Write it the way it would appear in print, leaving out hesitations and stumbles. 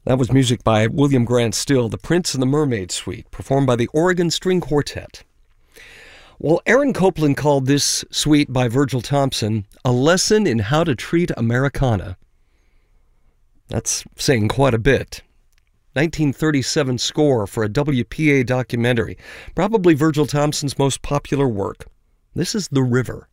That was music by William Grant Still, The Prince and the Mermaid Suite, performed by the Oregon String Quartet. Well, Aaron Copland called this suite by Virgil Thomson a lesson in how to treat Americana. That's saying quite a bit. 1937 score for a WPA documentary, probably Virgil Thomson's most popular work. This is The River.